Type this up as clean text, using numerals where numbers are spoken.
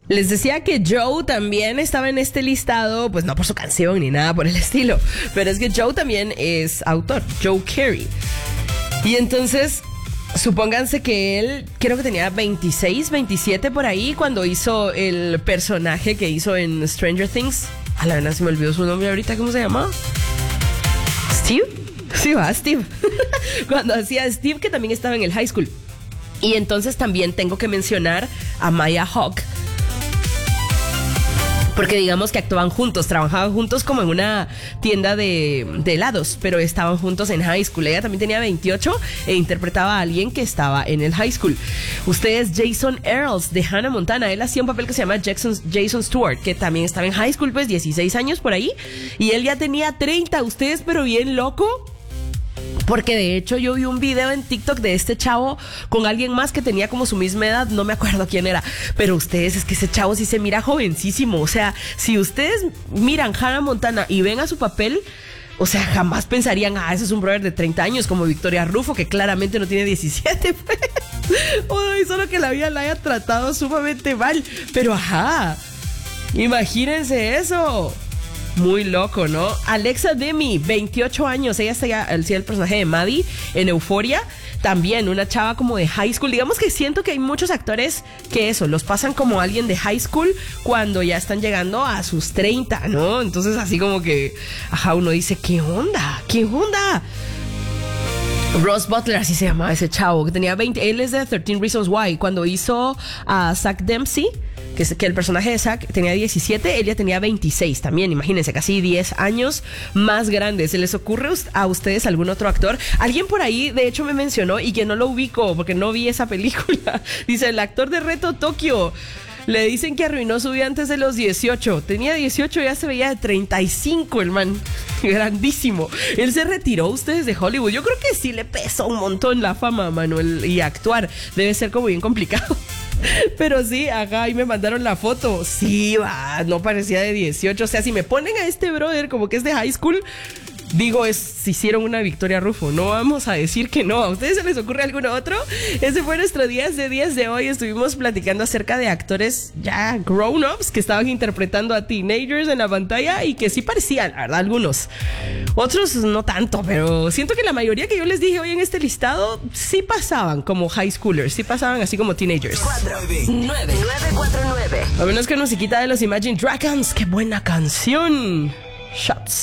Les decía que Joe también estaba en este listado, pues no por su canción ni nada por el estilo, pero es que Joe también es autor, Joe Carey. Y entonces, supónganse que él, creo que tenía 26, 27 por ahí, cuando hizo el personaje que hizo en Stranger Things. A la verdad se me olvidó su nombre ahorita, ¿cómo se llama? ¿Steve? Sí, va, Steve. Cuando hacía Steve, que también estaba en el high school. Y entonces también tengo que mencionar a Maya Hawke, porque digamos que actuaban juntos, trabajaban juntos como en una tienda de helados, pero estaban juntos en high school. Ella también tenía 28 e interpretaba a alguien que estaba en el high school. Ustedes, Jason Earls de Hannah Montana, él hacía un papel que se llama Jason Stewart, que también estaba en high school, pues 16 años por ahí, y él ya tenía 30, ustedes, pero bien loco. Porque de hecho yo vi un video en TikTok de este chavo con alguien más que tenía como su misma edad, no me acuerdo quién era, pero ustedes, es que ese chavo sí se mira jovencísimo. O sea, si ustedes miran Hannah Montana y ven a su papel, o sea, jamás pensarían, ese es un brother de 30 años como Victoria Rufo, que claramente no tiene 17, pues. Ay, solo que la vida la haya tratado sumamente mal, pero imagínense eso. Muy loco, ¿no? Alexa Demi, 28 años. Ella hacía el personaje de Maddie en Euphoria. También una chava como de high school. Digamos que siento que hay muchos actores que eso, los pasan como alguien de high school cuando ya están llegando a sus 30, ¿no? Entonces así como que, uno dice, ¿qué onda? ¿Qué onda? Ross Butler, así se llamaba ese chavo, que tenía 20. Él es de 13 Reasons Why. Cuando hizo a Zach Dempsey, que el personaje de Zack tenía 17, ella tenía 26 también, imagínense, casi 10 años más grande. ¿Se les ocurre a ustedes algún otro actor? Alguien por ahí, de hecho, me mencionó y que no lo ubico porque no vi esa película. Dice, el actor de Reto Tokio. Le dicen que arruinó su vida antes de los 18. Tenía 18, ya se veía de 35 el man. Grandísimo. Él se retiró, ustedes, de Hollywood. Yo creo que sí le pesa un montón la fama, Manuel, y actuar debe ser como bien complicado. Pero sí, y me mandaron la foto. Sí, no parecía de 18. O sea, si me ponen a este brother como que es de high school, digo, si hicieron una Victoria Rufo. No vamos a decir que no. ¿A ustedes se les ocurre alguno otro? Ese fue nuestro días de hoy. Estuvimos platicando acerca de actores ya grown-ups que estaban interpretando a teenagers en la pantalla y que sí parecían, la verdad, algunos. Otros no tanto, pero siento que la mayoría que yo les dije hoy en este listado sí pasaban como high schoolers, sí pasaban así como teenagers. 949. A menos que nos quita de los Imagine Dragons. ¡Qué buena canción! Shots.